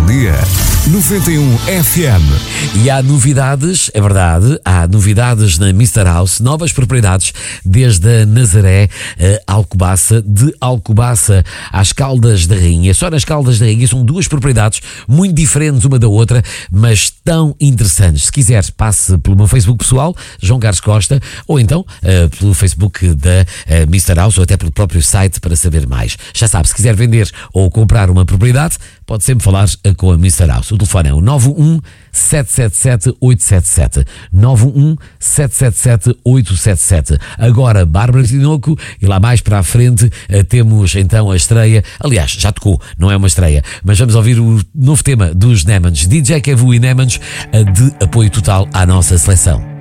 dia. 91 FM. E há novidades, é verdade, há novidades na Mr. House, novas propriedades desde a Nazaré a Alcobaça, de Alcobaça às Caldas da Rainha. Só nas Caldas da Rainha são duas propriedades muito diferentes uma da outra, mas tão interessantes. Se quiser, passe pelo meu Facebook pessoal, João Carlos Costa, ou então pelo Facebook da Mr. House, ou até pelo próprio site para saber mais. Já sabe, se quiser vender ou comprar uma propriedade, pode sempre falar com a Mr. House. O telefone é o 91 777 877. 91 777 877. Agora, Bárbara Tinoco, e lá mais para a frente temos então a estreia. Aliás, já tocou, não é uma estreia, mas vamos ouvir o novo tema dos Nemans, DJ Kevu e Nemans, de apoio total à nossa seleção.